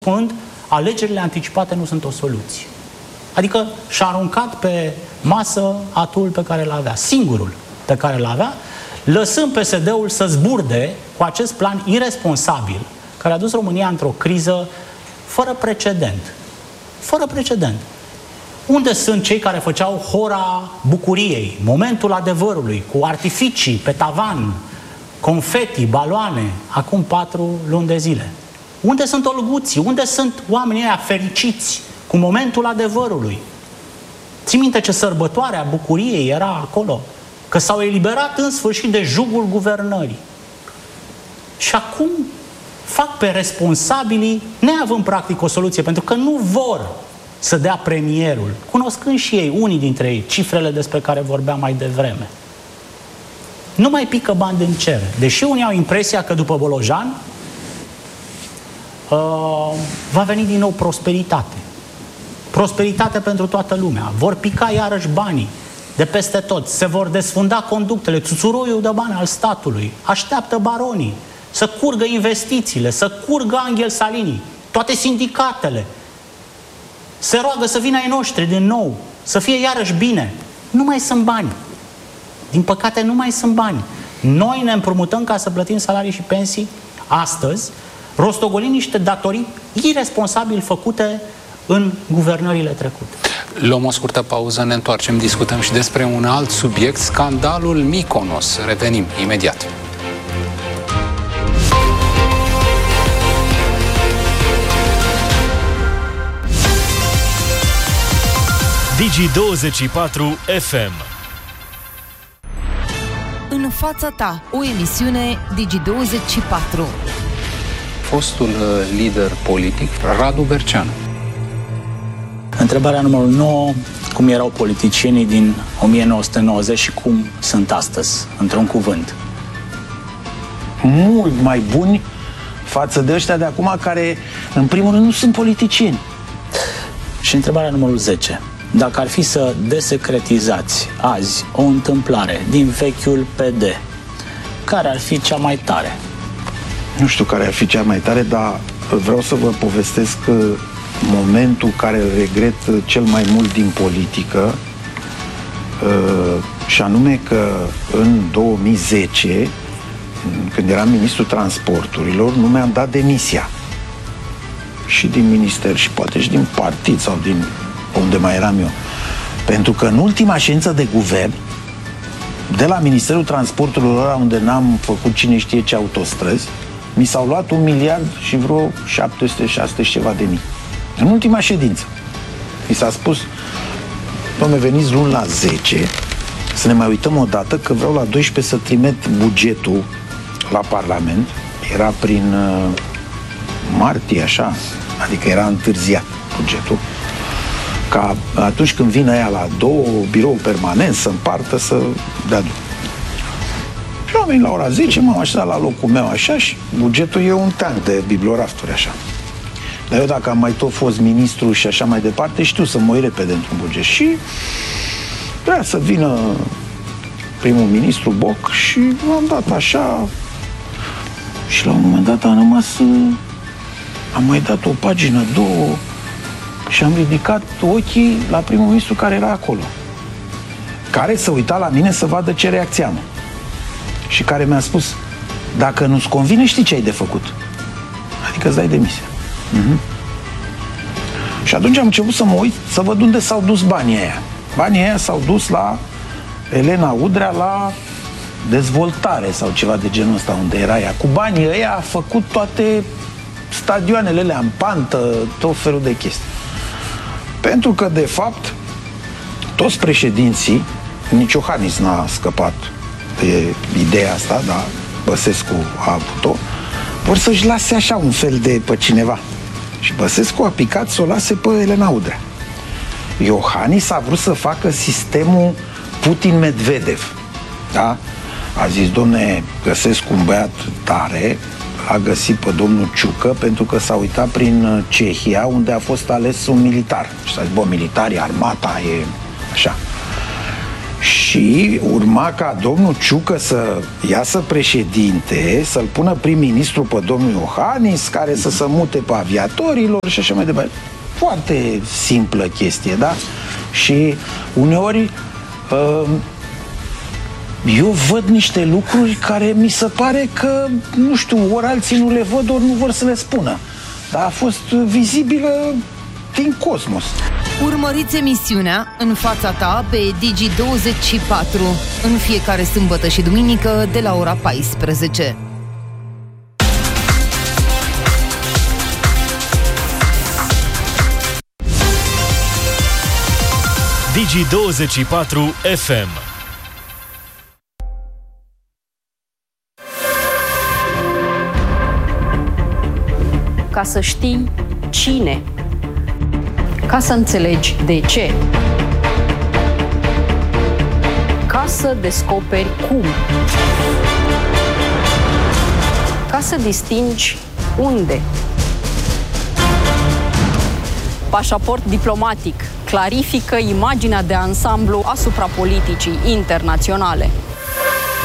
când alegerile anticipate nu sunt o soluție. Adică și-a aruncat pe masă atul pe care l-avea, singurul pe care l-avea, lăsând PSD-ul să zburde cu acest plan irresponsabil care a dus România într-o criză fără precedent. Fără precedent. Unde sunt cei care făceau hora bucuriei, momentul adevărului, cu artificii pe tavan, confeti, baloane, acum 4 luni de zile? Unde sunt olguții? Unde sunt oamenii ăia fericiți cu momentul adevărului? Ții minte ce sărbătoare a bucuriei era acolo? Că s-au eliberat în sfârșit de jugul guvernării. Și acum fac pe responsabilii, neavând practic o soluție, pentru că nu vor să dea premierul, cunoscând și ei, unii dintre ei, cifrele despre care vorbeam mai devreme. Nu mai pică bani din cer. Deși unii au impresia că după Bolojan va veni din nou prosperitate. Prosperitate pentru toată lumea. Vor pica iarăși banii de peste tot. Se vor desfunda conductele, țuțuroiul de bani al statului. Așteaptă baronii să curgă investițiile, să curgă Anghel Salini, toate sindicatele. Se roagă să vină ai noștri din nou, să fie iarăși bine. Nu mai sunt bani. Din păcate nu mai sunt bani. Noi ne împrumutăm ca să plătim salarii și pensii astăzi, rostogolim niște datorii irresponsabil făcute în guvernările trecute. Luăm o scurtă pauză, ne întoarcem, discutăm și despre un alt subiect, scandalul Mykonos. Revenim imediat. Digi24 FM. În fața ta, o emisiune Digi24. Fostul lider politic, Radu Berceanu. Întrebarea numărul 9. Cum erau politicienii din 1990 și cum sunt astăzi? Într-un cuvânt. Mult mai buni față de ăștia de acum care, în primul rând, nu sunt politicieni. Și întrebarea numărul 10. Dacă ar fi să desecretizați azi o întâmplare din vechiul PD, care ar fi cea mai tare? Nu știu care ar fi cea mai tare, dar vreau să vă povestesc momentul care îl regret cel mai mult din politică, și anume că în 2010, când eram ministrul transporturilor, nu mi-am dat demisia. Și din minister, și poate și din partid sau din unde mai eram eu. Pentru că în ultima ședință de guvern, de la Ministerul Transporturilor, unde n-am făcut cine știe ce autostrăzi, mi s-au luat 1 miliard și vreo 700-600 și ceva de mii. În ultima ședință. Mi s-a spus: dom'le, veniți luni la 10 să ne mai uităm o dată, că vreau la 12 să trimit bugetul la Parlament. Era prin martie, așa, adică era întârziat bugetul, ca atunci când vin aia la 2 birou permanent să împartă, să dea după. Și am venit la ora 10, m-am așezat la locul meu așa și bugetul e un tank de bibliorafturi așa. Dar eu, dacă am mai tot fost ministru și așa mai departe, știu să mă uit repede într-un buget. Și vrea să vină primul ministru Boc și am dat așa. Și la un moment dat am rămas, am mai dat o pagină, 2, și am ridicat ochii la primul ministru care era acolo, care se uita la mine să vadă ce reacție am. Și care mi-a spus: dacă nu-ți convine, știi ce ai de făcut? Adică îți dai demisia. Și atunci am început să mă uit, să văd unde s-au dus banii aia. Banii aia s-au dus la Elena Udrea, la dezvoltare sau ceva de genul ăsta, unde era ea. Cu banii ăia a făcut toate stadioanele alea în pantă, tot felul de chestii. Pentru că, de fapt, toți președinții, nici Iohannis n-a scăpat de ideea asta, dar Băsescu a avut-o, vor să-și lase așa un fel de pe cineva. Și Băsescu a picat să o lase pe Elena Udrea. Iohannis a vrut să facă sistemul Putin-Medvedev. Da? A zis: domne, găsesc un băiat tare, a găsit pe domnul Ciucă, pentru că s-a uitat prin Cehia, unde a fost ales un militar. Și s-a zis: bă, militarii, armata, e așa. Și urma ca domnul Ciucă să iasă președinte, să-l pună prim-ministru pe domnul Iohannis, care să se mute pe aviatorilor și așa mai departe. Foarte simplă chestie, da? Și uneori eu văd niște lucruri care mi se pare că, nu știu, ori alții nu le văd, ori nu vor să le spună. Dar a fost vizibilă din cosmos. Urmăriți emisiunea În fața ta pe Digi24 în fiecare sâmbătă și duminică de la ora 14. Digi24 FM. Ca să știi cine, ca să înțelegi de ce, ca să descoperi cum, ca să distingi unde. Pașaport diplomatic clarifică imaginea de ansamblu asupra politicii internaționale.